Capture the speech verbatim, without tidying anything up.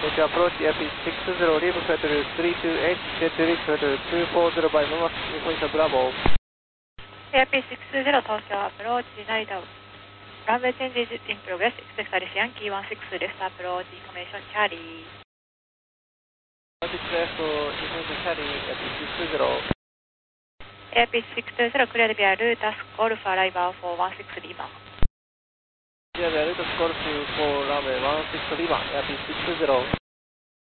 to approach Airbus six zero, leave Flight three two eight, jet leave Flight two four zero by Lima, information Bravo. Airbus six zero, Tokyo approach, Narita. Runway changes in progress, expect Alice Yankee one six left approach, information Charlie. six left, information Charlie, Airbus six zero. Airbus six zero, cleared via route, Golf arrival for one six Lima. Cleared via route, Golf for runway one six Lima, Airbus six zero.